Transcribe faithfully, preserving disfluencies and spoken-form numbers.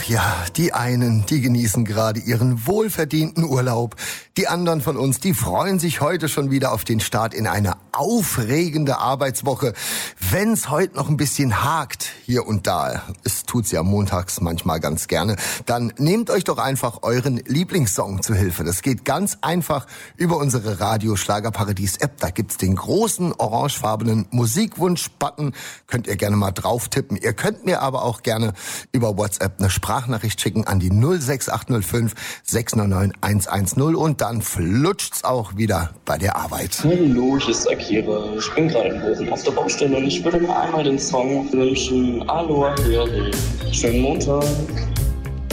ja, die einen, die genießen gerade ihren wohlverdienten Urlaub. Die anderen von uns, die freuen sich heute schon wieder auf den Start in eine aufregende Arbeitswoche. Wenn's heute noch ein bisschen hakt, hier und da, es tut's ja montags manchmal ganz gerne, dann nehmt euch doch einfach euren Lieblingssong zu Hilfe. Das geht ganz einfach über unsere Radio-Schlagerparadies-App. Da gibt's den großen orangefarbenen Musikwunsch-Button. Könnt ihr gerne mal drauf tippen. Ihr könnt mir aber auch gerne über WhatsApp eine Sprachnachricht schicken an die null sechs acht null fünf sechs neun neun eins eins null und dann flutscht's auch wieder bei der Arbeit. Hallo, hier ist Akira. Ich bin gerade in Bochum auf der Baustelle und ich würde mir einmal den Song wünschen. Aloha, Heri. Schönen Montag.